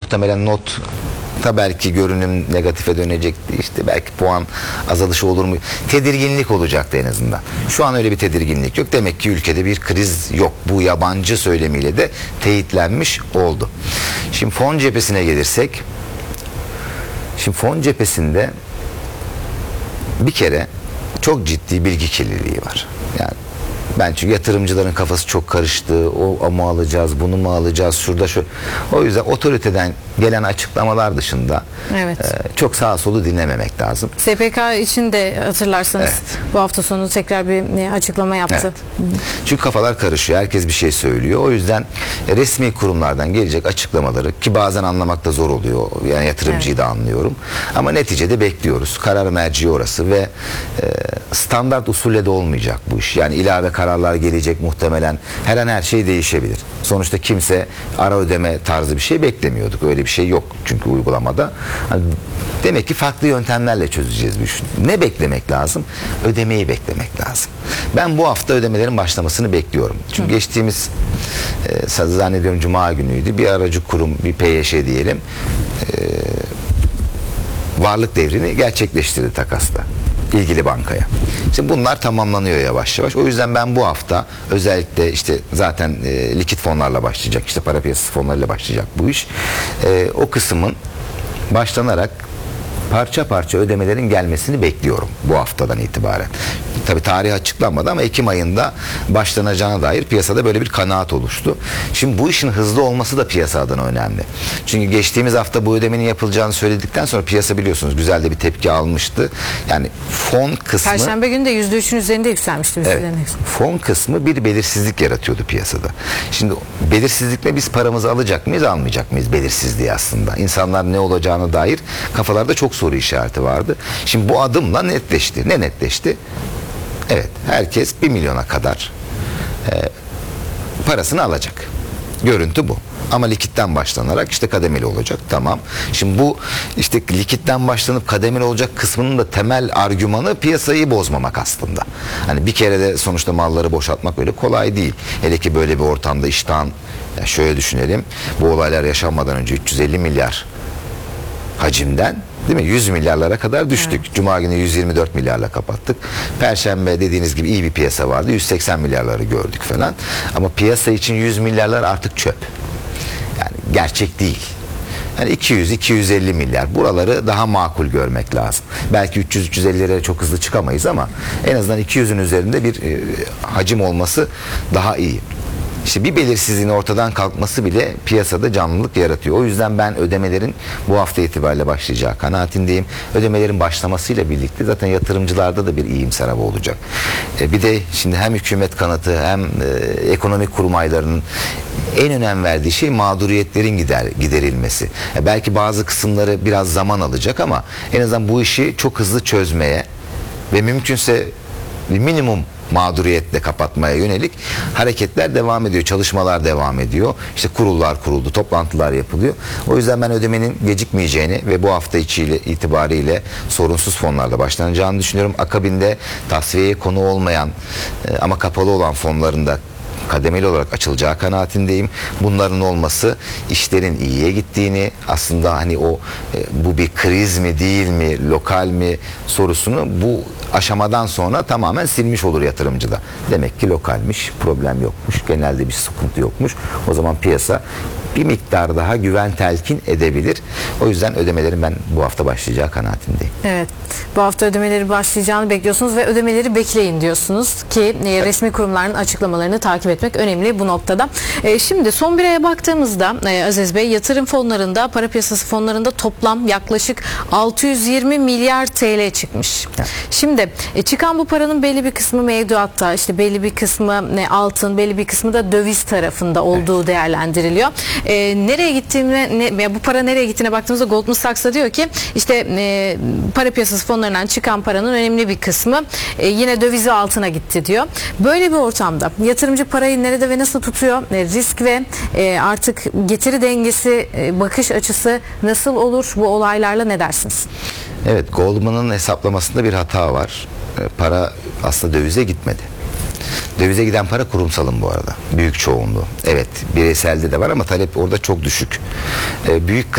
muhtemelen not da belki görünüm negatife dönecekti, işte belki puan azalışı olur mu, tedirginlik olacaktı en azından. Şu an öyle bir tedirginlik yok. Demek ki ülkede bir kriz yok. Bu yabancı söylemiyle de teyitlenmiş oldu. Şimdi fon cephesine gelirsek, şimdi fon cephesinde bir kere çok ciddi bilgi kirliliği var. Yani ben çünkü yatırımcıların kafası çok karıştı. O mu alacağız, bunu mu alacağız, şurada şu. O yüzden otoriteden gelen açıklamalar dışında evet, çok sağa solu dinlememek lazım. SPK için de hatırlarsanız Evet, bu hafta sonu tekrar bir açıklama yaptı. Evet. Çünkü kafalar karışıyor. Herkes bir şey söylüyor. O yüzden resmi kurumlardan gelecek açıklamaları, ki bazen anlamak da zor oluyor. Yani yatırımcıyı da anlıyorum. Ama neticede bekliyoruz. Karar merci orası ve standart usulle de olmayacak bu iş. Yani ilave kararlar gelecek muhtemelen. Her an her şey değişebilir. Sonuçta kimse ara ödeme tarzı bir şey beklemiyorduk. Öyle bir şey yok çünkü uygulamada. Hani demek ki farklı yöntemlerle çözeceğiz bu işi. Ne beklemek lazım? Ödemeyi beklemek lazım. Ben bu hafta ödemelerin başlamasını bekliyorum. Çünkü geçtiğimiz zannediyorum Cuma günüydü. Bir aracı kurum, bir PYŞ diyelim, varlık devrini gerçekleştirdi takasla ilgili bankaya. Şimdi bunlar tamamlanıyor yavaş yavaş. O yüzden ben bu hafta özellikle işte zaten likit fonlarla başlayacak, işte para piyasası fonlarıyla başlayacak bu iş. O kısmın başlanarak parça parça ödemelerin gelmesini bekliyorum bu haftadan itibaren. Tabii tarih açıklanmadı ama Ekim ayında başlanacağına dair piyasada böyle bir kanaat oluştu. Şimdi bu işin hızlı olması da piyasa adına önemli. Çünkü geçtiğimiz hafta bu ödemenin yapılacağını söyledikten sonra piyasa biliyorsunuz güzel de bir tepki almıştı. Yani fon kısmı... Perşembe günü de %3'ün üzerinde yükselmişti. Evet, fon kısmı bir belirsizlik yaratıyordu piyasada. Şimdi belirsizlikle biz paramızı alacak mıyız, almayacak mıyız belirsizliği aslında. İnsanlar ne olacağına dair kafalarda çok soru işareti vardı. Şimdi bu adımla netleşti. Ne netleşti? Evet, herkes 1 milyona kadar parasını alacak. Görüntü bu. Ama likitten başlanarak işte kademeli olacak. Tamam. Şimdi bu işte likitten başlanıp kademeli olacak kısmının da temel argümanı piyasayı bozmamak aslında. Hani bir kere de sonuçta malları boşaltmak öyle kolay değil. Hele ki böyle bir ortamda iştahın, ya şöyle düşünelim. Bu olaylar yaşanmadan önce 350 milyar hacimden, değil mi, 100 milyarlara kadar düştük. Evet. Cuma günü 124 milyarla kapattık. Perşembe dediğiniz gibi iyi bir piyasa vardı. 180 milyarları gördük falan. Ama piyasa için 100 milyarlar artık çöp. Yani gerçek değil. Yani 200-250 milyar. Buraları daha makul görmek lazım. Belki 300-350'lere çok hızlı çıkamayız ama en azından 200'ün üzerinde bir hacim olması daha iyi. İşte bir belirsizliğin ortadan kalkması bile piyasada canlılık yaratıyor. O yüzden ben ödemelerin bu hafta itibariyle başlayacağı kanaatindeyim. Ödemelerin başlamasıyla birlikte zaten yatırımcılarda da bir iyimser hava olacak. Bir de şimdi hem hükümet kanatı hem ekonomik kurmaylarının en önem verdiği şey mağduriyetlerin giderilmesi. Belki bazı kısımları biraz zaman alacak ama en azından bu işi çok hızlı çözmeye ve mümkünse minimum mağduriyetle kapatmaya yönelik hareketler devam ediyor, çalışmalar devam ediyor. İşte kurullar kuruldu, toplantılar yapılıyor. O yüzden ben ödemenin gecikmeyeceğini ve bu hafta itibariyle sorunsuz fonlarla başlanacağını düşünüyorum. Akabinde tasfiyeye konu olmayan ama kapalı olan fonlarında kademeli olarak açılacağı kanaatindeyim. Bunların olması işlerin iyiye gittiğini, aslında hani o bu bir kriz mi değil mi, lokal mi sorusunu bu aşamadan sonra tamamen silmiş olur yatırımcıda. Demek ki lokalmiş, problem yokmuş, genelde bir sıkıntı yokmuş. O zaman piyasa bir miktar daha güven telkin edebilir. O yüzden ödemelerin ben bu hafta başlayacağı kanaatindeyim. Evet. Bu hafta ödemeleri başlayacağını bekliyorsunuz ve ödemeleri bekleyin diyorsunuz ki resmi kurumların açıklamalarını takip etmek önemli bu noktada. Şimdi son bir aya baktığımızda Aziz Bey, yatırım fonlarında, para piyasası fonlarında toplam yaklaşık 620 milyar TL çıkmış. Evet. Şimdi çıkan bu paranın belli bir kısmı mevduatta, işte belli bir kısmı altın, belli bir kısmı da döviz tarafında olduğu değerlendiriliyor. Nereye gittiğine, bu para nereye gittiğine baktığımızda Goldman Sachs da diyor ki işte para piyasası fonlarından çıkan paranın önemli bir kısmı yine dövizi altına gitti diyor. Böyle bir ortamda yatırımcı parayı nerede ve nasıl tutuyor? Risk ve artık getiri dengesi, bakış açısı nasıl olur bu olaylarla, ne dersiniz? Evet, Goldman'ın hesaplamasında bir hata var. Para aslında dövize gitmedi. Dövize giden para kurumsalın bu arada. Büyük çoğunluğu. Evet, bireyselde de var ama talep orada çok düşük. Büyük